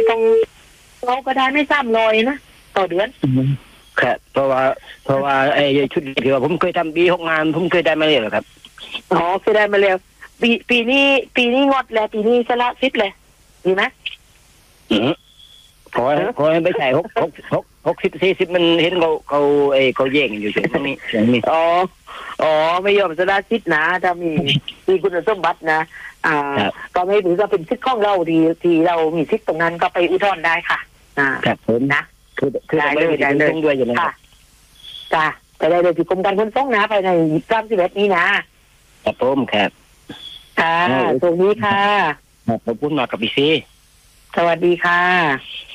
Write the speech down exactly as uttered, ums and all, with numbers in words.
ต้องเราก็ได้ไม่ซ้ำรอยนะต่อเดือนครับเพราะว่าเพราะว่าไอ้ชุดที่ว่าผมเคยทำปีหกงานผมเคยได้มาเลยเหรอครับอ๋อเคยได้มาแล้วปีปีนี้ปีนี้งดแล้วปีนี้สละสิทธิ์เลยดีไหมอือขอขอให้ไม่ใช่หกหกหกหกสิบสี่สิบมันเห็นเขาเขาไอ้เขาแย่งอยู่ช่วงนี้ช่วงนี้อ๋ออ๋อไม่ยอมสละสิทธิ์นะถ้ามีมีคุณสมบัตินะอ่าก็ไม่ถือว่าเป็นสิทธิ์ของเราดีที่เรามีสิทธิ์ตรงนั้นก็ไปอุทธรณ์ได้ค่ะอ่าครับผมนะคือคือได้เลยได้เลยด้วยอย่างนี้ค่ะจ้าไปได้เลยที่กรมการขนส่งนะภายในสามสิบเอ็ดนี้นะครับผมครับค่ะตรงนี้ค่ะขอบคุณมากกับพี่ซีสวัสดีค่ะ